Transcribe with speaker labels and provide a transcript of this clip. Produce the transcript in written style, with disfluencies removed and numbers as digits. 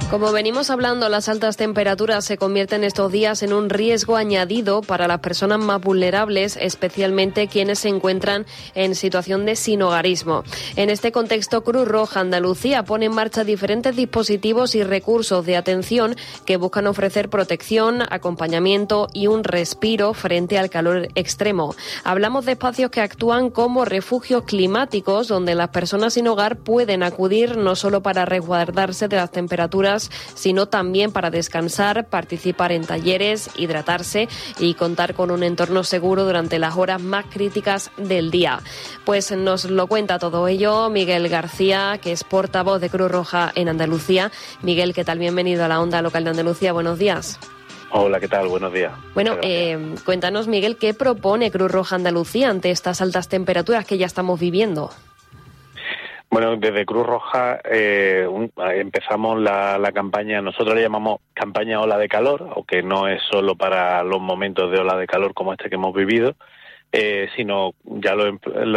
Speaker 1: Como venimos hablando, las altas temperaturas se convierten estos días en un riesgo añadido para las personas más vulnerables, especialmente quienes se encuentran en situación de sinhogarismo. En este contexto, Cruz Roja Andalucía pone en marcha diferentes dispositivos y recursos de atención que buscan ofrecer protección, acompañamiento y un respiro frente al calor extremo. Hablamos de espacios que actúan como refugios climáticos, donde las personas sin hogar pueden acudir no solo para resguardarse de las temperaturas, sino también para descansar, participar en talleres, hidratarse y contar con un entorno seguro durante las horas más críticas del día. Pues nos lo cuenta todo ello Miguel García, que es portavoz de Cruz Roja en Andalucía. Miguel, ¿qué tal? Bienvenido a la Onda Local de Andalucía. Buenos días.
Speaker 2: Hola, ¿qué tal? Buenos días.
Speaker 1: Bueno, cuéntanos, Miguel, ¿qué propone Cruz Roja Andalucía ante estas altas temperaturas que ya estamos viviendo?
Speaker 2: Bueno, desde Cruz Roja empezamos la campaña, nosotros le llamamos campaña Ola de Calor, aunque no es solo para los momentos de ola de calor como este que hemos vivido, sino ya lo